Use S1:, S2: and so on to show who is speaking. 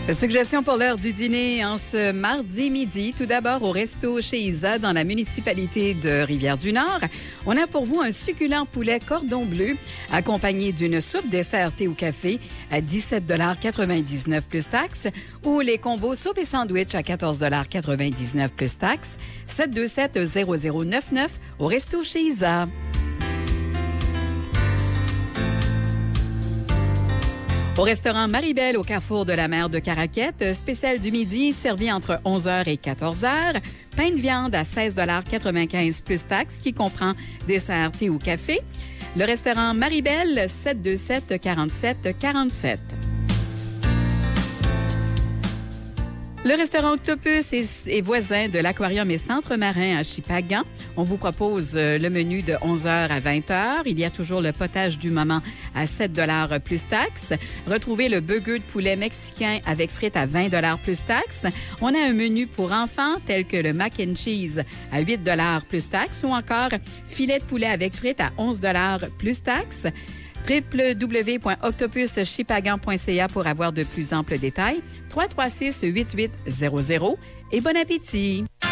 S1: Suggestion pour l'heure du dîner en ce mardi midi. Tout d'abord, au resto chez Isa dans la municipalité de Rivière-du-Nord. On a pour vous un succulent poulet cordon bleu accompagné d'une soupe, dessert, thé ou café à 17,99 $ plus taxes ou les combos soupe et sandwich à 14,99 $ plus taxes. 727-0099 au resto chez Isa. Au restaurant Marie-Belle au carrefour de la mer de Caraquette, spécial du midi servi entre 11h et 14h. Pain de viande à 16,95 $ plus taxes qui comprend dessert, thé ou café. Le restaurant Marie-Belle, 727-47-47. Le restaurant Octopus est voisin de l'Aquarium et Centre marin à Shippagan. On vous propose le menu de 11h à 20h. Il y a toujours le potage du moment à 7 $ plus taxes. Retrouvez le burger de poulet mexicain avec frites à 20 $ plus taxes. On a un menu pour enfants tel que le mac and cheese à 8 $ plus taxes ou encore filet de poulet avec frites à 11 $ plus taxes. www.octopuschippagan.ca pour avoir de plus amples détails. 336-8800 et bon appétit!